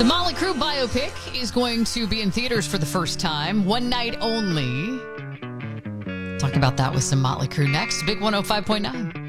The Motley Crue biopic is going to be in theaters for the first time, one night only. Talk about that with some Motley Crue next. Big 105.9.